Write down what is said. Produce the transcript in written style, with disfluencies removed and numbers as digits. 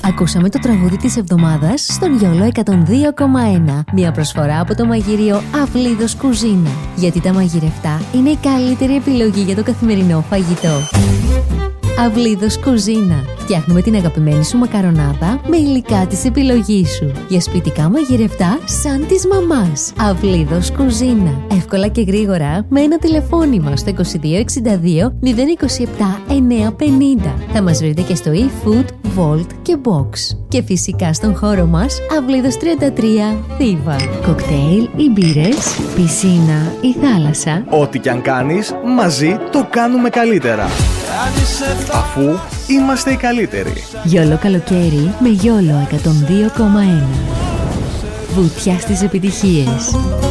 Ακούσαμε το τραγούδι της εβδομάδας στον Γιόλο 102,1. Μια προσφορά από το μαγειρίο Αυλίδος Κουζίνα. Γιατί τα μαγειρευτά είναι η καλύτερη επιλογή για το καθημερινό φαγητό. Αυλίδος Κουζίνα. Φτιάχνουμε την αγαπημένη σου μακαρονάδα με υλικά της επιλογής σου. Για σπιτικά μαγειρευτά σαν της μαμάς. Αυλίδος Κουζίνα. Εύκολα και γρήγορα με ένα τηλεφώνημα στο 2262 027 950. Θα μας βρείτε και στο eFood, Volt και Box. Και φυσικά στον χώρο μας Αυλίδος 33 Θήβα. Κοκτέιλ ή μπύρες, πισίνα ή θάλασσα. Ό,τι κι αν κάνεις, μαζί το κάνουμε καλύτερα. Αφού είμαστε οι καλύτεροι. Γιόλο καλοκαίρι με Γιόλο 102,1. Βουτιά στις επιτυχίες.